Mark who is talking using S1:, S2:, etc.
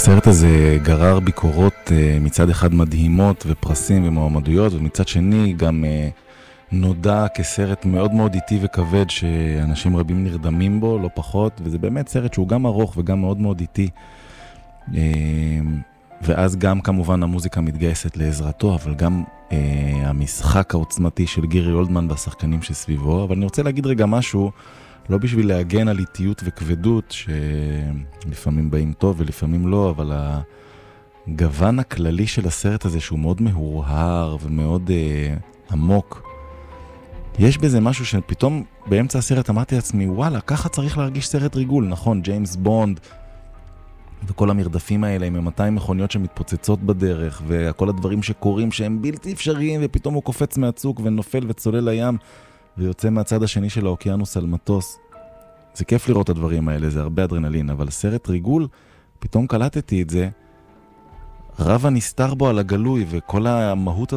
S1: הסרט הזה גרר ביקורות מצד אחד מדהימות ופרסים ומועמדויות, ומצד שני גם נודע כסרט מאוד מאוד איטי וכבד שאנשים רבים נרדמים בו, לא פחות, וזה באמת סרט שהוא גם ארוך וגם מאוד מאוד איטי. ואז גם כמובן המוזיקה מתגייסת לעזרתו, אבל גם המשחק העוצמתי של גירי אולדמן והשחקנים שסביבו. אבל אני רוצה להגיד רגע משהו, לא בשביל להגן על איטיות וכבדות, שלפעמים באים טוב ולפעמים לא, אבל הגוון הכללי של הסרט הזה, שהוא מאוד מהורהר ומאוד עמוק, יש בזה משהו שפתאום באמצע הסרט אמרתי לעצמי, וואלה, ככה צריך להרגיש סרט ריגול, נכון, ג'יימס בונד, וכל המרדפים האלה עם 200 מכוניות שמתפוצצות בדרך, וכל הדברים שקורים שהם בלתי אפשריים, ופתאום הוא קופץ מהצוק ונופל וצולל לים, ויוצא מהצד השני של האוקיינוס על מטוס. זה כיף לראות את הדברים האלה, זה הרבה אדרנלין, אבל סרט ריגול, פתאום קלטתי את זה, רב הנסתר בו על הגלוי, וכל המהות